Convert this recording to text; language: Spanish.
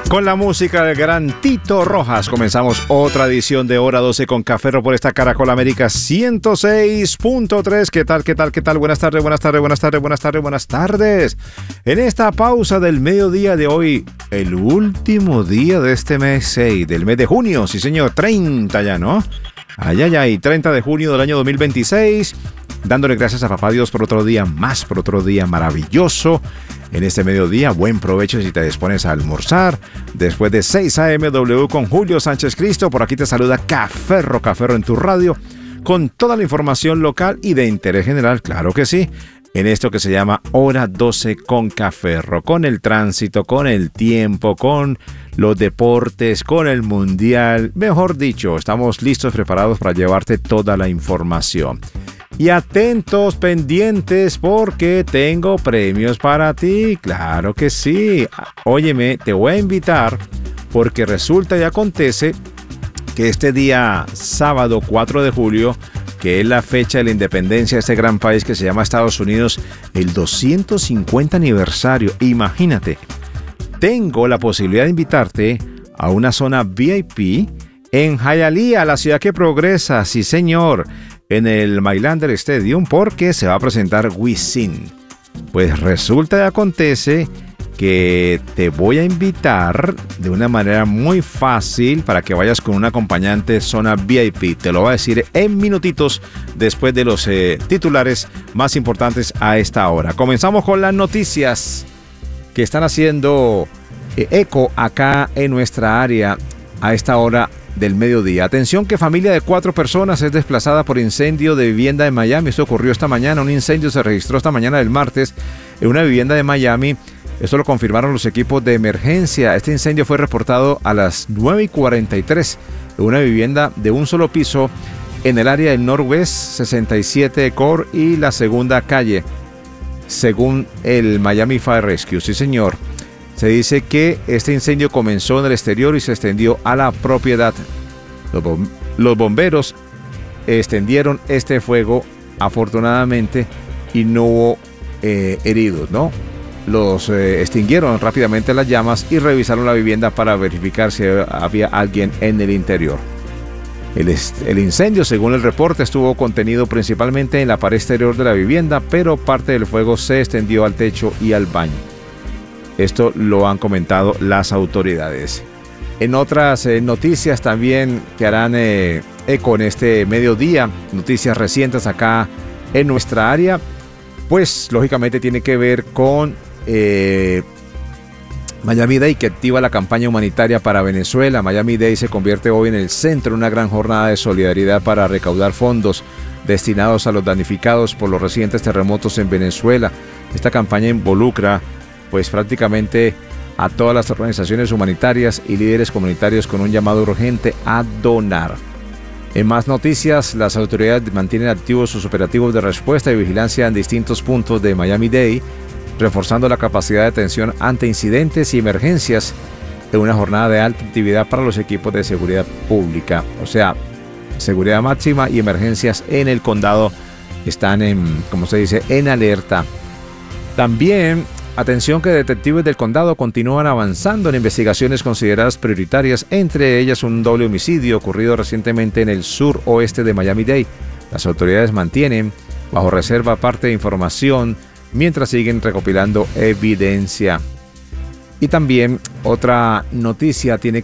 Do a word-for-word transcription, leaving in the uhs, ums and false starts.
Con la música del gran Tito Rojas comenzamos otra edición de Hora doce con Café por esta Caracol América ciento seis punto tres. ¿Qué tal, qué tal, qué tal? Buenas tardes, buenas tardes, buenas tardes, buenas tardes, buenas tardes. En esta pausa del mediodía de hoy, el último día de este mes seis, del mes de junio, sí señor, treinta ya, ¿no? Ay, ay, ay, treinta de junio del año dos mil veintiséis, dándole gracias a papá Dios por otro día más, por otro día maravilloso. En este mediodía, buen provecho si te dispones a almorzar. Después de seis a eme doble u con Julio Sánchez Cristo, por aquí te saluda Caferro, Caferro en tu radio, con toda la información local y de interés general, claro que sí, en esto que se llama Hora doce con Caferro, con el tránsito, con el tiempo, con los deportes, con el mundial. Mejor dicho, estamos listos, preparados para llevarte toda la información. Y atentos, pendientes, porque tengo premios para ti. Claro que sí. Óyeme, te voy a invitar porque resulta y acontece que este día sábado cuatro de julio, que es la fecha de la independencia de este gran país que se llama Estados Unidos, el doscientos cincuenta aniversario, imagínate, tengo la posibilidad de invitarte a una zona V I P en Hialeah, la ciudad que progresa, sí señor, en el Mylander Stadium, porque se va a presentar Wisin. Pues resulta y acontece que te voy a invitar de una manera muy fácil para que vayas con un acompañante zona V I P. Te lo voy a decir en minutitos después de los eh, titulares más importantes a esta hora. Comenzamos con las noticias que están haciendo eh, eco acá en nuestra área a esta hora del mediodía. Atención que familia de cuatro personas es desplazada por incendio de vivienda en Miami. Esto ocurrió esta mañana. Un incendio se registró esta mañana del martes en una vivienda de Miami. Esto lo confirmaron los equipos de emergencia. Este incendio fue reportado a las nueve y cuarenta y tres en una vivienda de un solo piso en el área del Northwest sesenta y siete Core y la segunda calle, según el Miami Fire Rescue. Sí, señor. Se dice que este incendio comenzó en el exterior y se extendió a la propiedad. Los, bom- los bomberos extendieron este fuego, afortunadamente, y no hubo eh, heridos, ¿no? Los eh, extinguieron rápidamente las llamas y revisaron la vivienda para verificar si había alguien en el interior. El, est- el incendio, según el reporte, estuvo contenido principalmente en la pared exterior de la vivienda, pero parte del fuego se extendió al techo y al baño. Esto lo han comentado las autoridades. En otras eh, noticias también que harán eh, eco en este mediodía, noticias recientes acá en nuestra área, pues lógicamente tiene que ver con eh, Miami-Dade, que activa la campaña humanitaria para Venezuela. Miami-Dade se convierte hoy en el centro de una gran jornada de solidaridad para recaudar fondos destinados a los damnificados por los recientes terremotos en Venezuela. Esta campaña involucra pues prácticamente a todas las organizaciones humanitarias y líderes comunitarios con un llamado urgente a donar. En más noticias, las autoridades mantienen activos sus operativos de respuesta y vigilancia en distintos puntos de Miami-Dade, reforzando la capacidad de atención ante incidentes y emergencias en una jornada de alta actividad para los equipos de seguridad pública. O sea, seguridad máxima y emergencias en el condado están en, como se dice, en alerta. También atención que detectives del condado continúan avanzando en investigaciones consideradas prioritarias, entre ellas un doble homicidio ocurrido recientemente en el sur oeste de Miami-Dade. Las autoridades mantienen bajo reserva parte de información mientras siguen recopilando evidencia. Y también otra noticia tiene